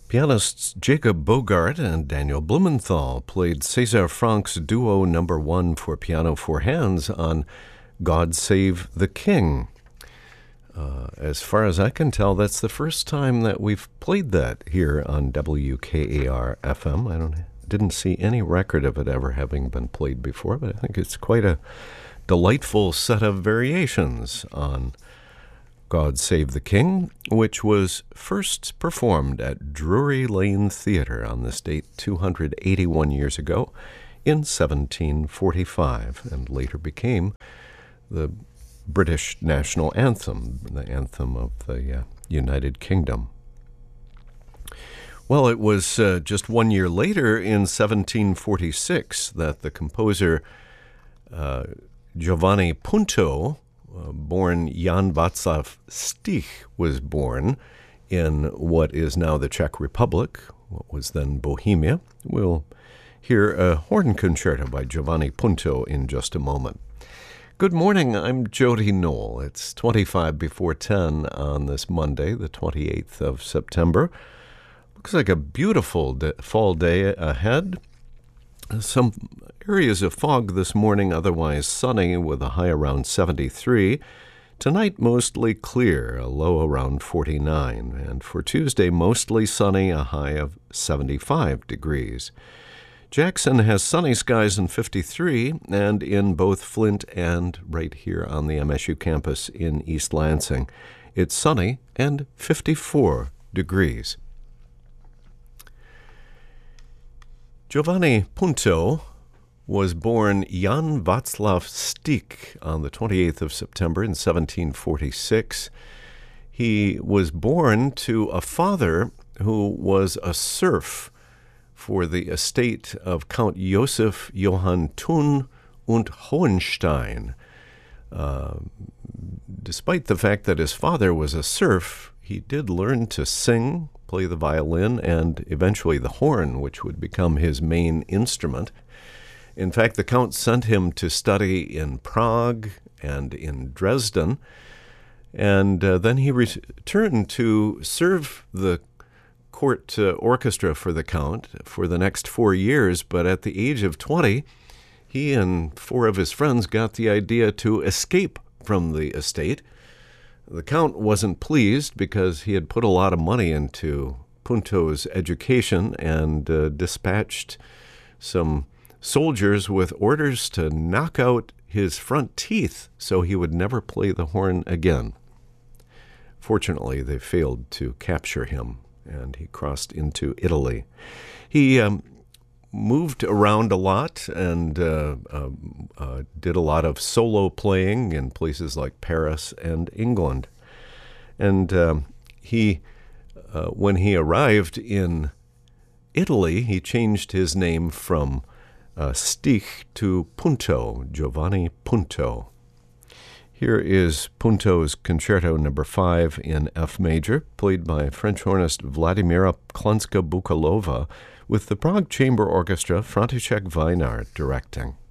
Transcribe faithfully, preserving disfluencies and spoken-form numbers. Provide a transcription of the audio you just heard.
Pianists Jacob Bogart and Daniel Blumenthal played César Franck's duo number one for piano four hands on God Save the King. Uh, as far as I can tell, that's the first time that we've played that here on W K A R F M. I don't, didn't see any record of it ever having been played before, but I think it's quite a delightful set of variations on God Save the King, which was first performed at Drury Lane Theatre on this date two hundred eighty-one years ago in seventeen forty-five, and later became the British national anthem, the anthem of the uh, United Kingdom. Well, it was uh, just one year later, in seventeen forty-six, that the composer uh, Giovanni Punto, Uh, born Jan Václav Stich, was born in what is now the Czech Republic, what was then Bohemia. We'll hear a horn concerto by Giovanni Punto in just a moment. Good morning, I'm Jody Knoll. It's twenty-five before ten on this Monday, the twenty-eighth of September. Looks like a beautiful de- fall day ahead. Some areas of fog this morning, otherwise sunny with a high around seventy-three. Tonight, mostly clear, a low around forty-nine. And for Tuesday, mostly sunny, a high of seventy-five degrees. Jackson has sunny skies and fifty-three, and in both Flint and right here on the M S U campus in East Lansing, it's sunny and fifty-four degrees. Giovanni Punto was born Jan Václav Stich on the twenty-eighth of September in seventeen forty-six. He was born to a father who was a serf for the estate of Count Josef Johann Thun und Hohenstein. Uh, despite the fact that his father was a serf, he did learn to sing, play the violin, and eventually the horn, which would become his main instrument. In fact, the Count sent him to study in Prague and in Dresden, and uh, then he returned to serve the court uh, orchestra for the Count for the next four years, but at the age of twenty, he and four of his friends got the idea to escape from the estate. The Count wasn't pleased because he had put a lot of money into Punto's education and uh, dispatched some soldiers with orders to knock out his front teeth so he would never play the horn again. Fortunately, they failed to capture him, and he crossed into Italy. He um, moved around a lot and uh, uh, uh, did a lot of solo playing in places like Paris and England. And um, he, uh, when he arrived in Italy, he changed his name from uh, Stich to Punto, Giovanni Punto. Here is Punto's Concerto number five in F major, played by French hornist Vladimira Klunska-Bukalova, with the Prague Chamber Orchestra, František Vajnar directing.